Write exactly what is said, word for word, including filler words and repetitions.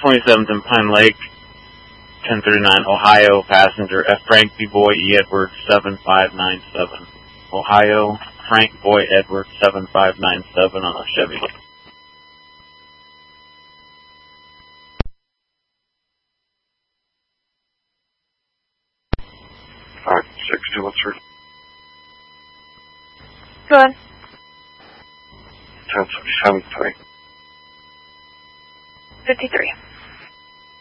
twenty-seventh in Pine Lake, ten thirty-nine, Ohio, passenger F. Frank B. Boy E. Edward, seven five nine seven. Ohio, Frank Boy Edward, seven five nine seven on a Chevy. Five, six, two, one, three. Go ahead. ten, seven, three. fifty-three.